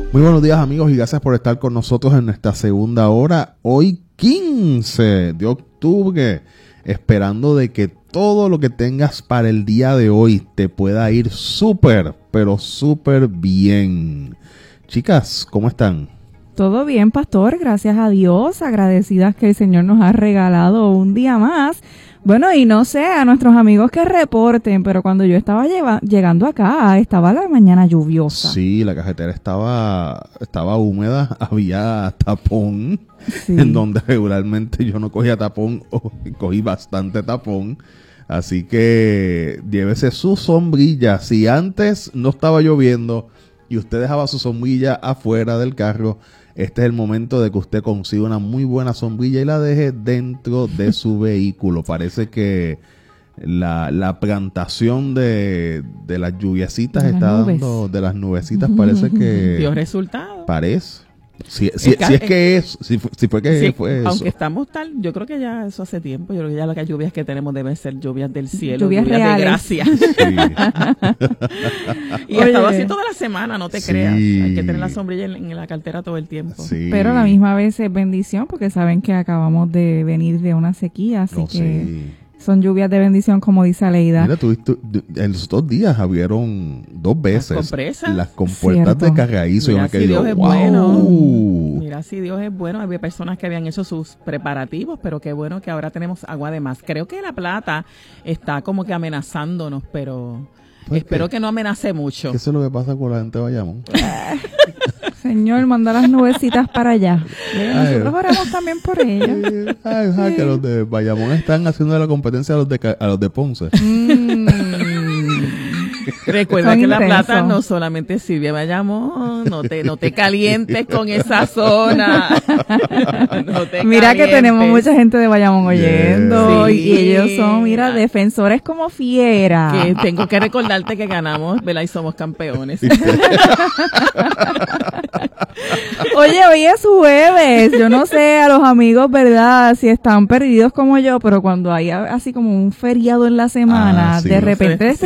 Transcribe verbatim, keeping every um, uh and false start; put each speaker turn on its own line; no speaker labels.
Muy buenos días, amigos, y gracias por estar con nosotros en esta segunda hora, hoy quince de octubre, esperando de que todo lo que tengas para el día de hoy te pueda ir súper, pero súper bien. Chicas, ¿cómo están?
Todo bien, pastor, gracias a Dios, agradecidas que el Señor nos ha regalado un día más. Bueno, y no sé, a nuestros amigos que reporten, pero cuando yo estaba lleva, llegando acá, estaba la mañana lluviosa.
Sí, la carretera estaba, estaba húmeda, había tapón, sí. En donde regularmente yo no cogía tapón, o cogí bastante tapón. Así que llévese su sombrilla. Si antes no estaba lloviendo y usted dejaba su sombrilla afuera del carro, este es el momento de que usted consiga una muy buena sombrilla y la deje dentro de su vehículo. Parece que la, la plantación de, de las lluviecitas de está las dando, de las nubecitas, parece que...
dio resultado.
Parece. Si, si,
ca-
si es que es, si, fue- si fue que
Sí,
fue eso.
aunque estamos tal, yo creo que ya eso hace tiempo, yo creo que ya las lluvias que tenemos deben ser lluvias del cielo,
Lluvias
lluvias,
reales.
de gracia.
Sí.
Y ha estado así toda la semana, no te
Sí.
creas. Hay que tener la sombrilla en, en la cartera todo el tiempo.
Sí.
Pero a la misma vez es bendición, porque saben que acabamos de venir de una sequía, así
No,
que
sí.
son lluvias de bendición, como dice Aleida.
Mira, tuviste, en los dos días abrieron dos veces
Las compresas.
las compuertas
Cierto.
de Carraízo. Y
Mira
me
si
quedé,
Dios es
wow.
bueno. Mira si Dios es bueno. Había personas que habían hecho sus preparativos, pero qué bueno que ahora tenemos agua de más. Creo que la plata está como que amenazándonos, pero
Pues
espero
que-
que no amenace mucho.
Eso es lo que pasa con la gente de Bayamón.
Señor, manda las nubecitas para allá.
Ay.
Nosotros oramos también por ellas.
Eh, ay, ay, que los de Bayamón están haciendo la competencia a los de, Ca- a los de Ponce.
Mm.
Recuerda
Son
que la
intensos.
plata no solamente sirve a Bayamón, no te, no te calientes con esa zona. No te
Mira que
calientes.
tenemos mucha gente de Bayamón oyendo
Yeah.
y, y ellos son, mira, defensores como fiera.
Que tengo que recordarte que ganamos, ¿verdad? Y somos campeones.
Oye, hoy es jueves. Yo no sé a los amigos, ¿verdad? Si están perdidos como yo, pero cuando hay a- así como un feriado en la semana,
Ah, sí.
de repente
Sí.
este